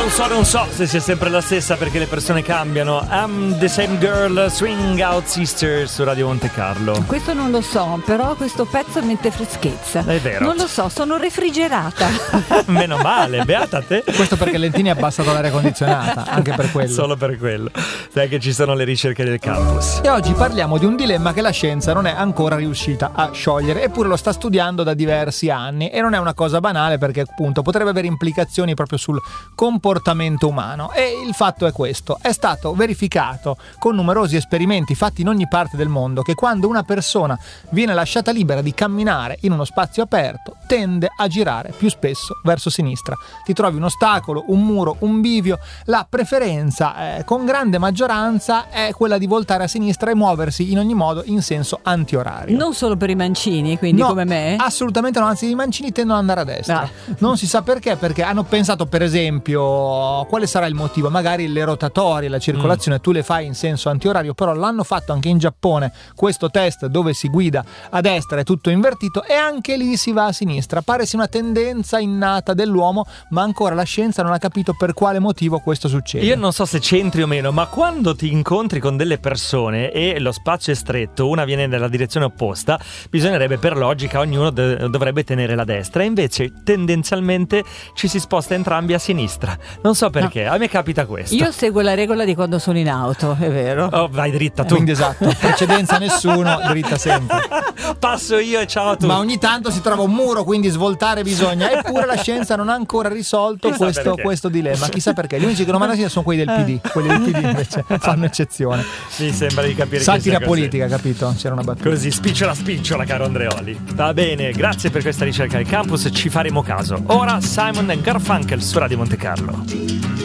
Non so se sia sempre la stessa perché le persone cambiano. I'm the same girl, Swing Out Sister su Radio Monte Carlo. Questo non lo so, però questo pezzo mette freschezza. È vero. Non lo so, sono refrigerata. Meno male, beata te. Questo perché Lentini ha abbassato l'aria condizionata, anche per quello. Solo per quello. Sai che ci sono le ricerche del campus. E oggi parliamo di un dilemma che la scienza non è ancora riuscita a sciogliere, eppure lo sta studiando da diversi anni, e non è una cosa banale perché appunto potrebbe avere implicazioni proprio sul comportamento umano. E il fatto è questo: è stato verificato con numerosi esperimenti fatti in ogni parte del mondo che quando una persona viene lasciata libera di camminare in uno spazio aperto tende a girare più spesso verso sinistra. Ti trovi un ostacolo, un muro, un bivio, la preferenza con grande maggioranza è quella di voltare a sinistra e muoversi in ogni modo in senso antiorario. Non solo per i mancini, quindi, no, come me? Assolutamente no, anzi i mancini tendono ad andare a destra. Non si sa perché hanno pensato, per esempio, quale sarà il motivo? Magari le rotatorie, la circolazione tu le fai in senso antiorario, però l'hanno fatto anche in Giappone questo test dove si guida a destra, è tutto invertito, e anche lì si va a sinistra. Pare sia una tendenza innata dell'uomo, ma ancora la scienza non ha capito per quale motivo questo succede. Io non so se c'entri o meno, ma quando ti incontri con delle persone e lo spazio è stretto, una viene nella direzione opposta, bisognerebbe, per logica, ognuno dovrebbe tenere la destra, e invece tendenzialmente ci si sposta entrambi a sinistra. Non so perché, a me capita questo. Io seguo la regola di quando sono in auto, è vero. Oh, vai dritta tu. Quindi esatto, precedenza nessuno, dritta sempre. Passo io e ciao a tutti. Ma ogni tanto si trova un muro, quindi svoltare bisogna. Eppure la scienza non ha ancora risolto questo dilemma. Chissà perché. Gli unici che non vanno a sono quelli del PD. Quelli del PD invece fanno eccezione. Mi sembra di capire. Satira politica, capito? C'era una battuta. Così, spicciola, caro Andreoli. Va bene, grazie per questa ricerca al campus, ci faremo caso. Ora Simon & Garfunkel su Radio Monte Carlo.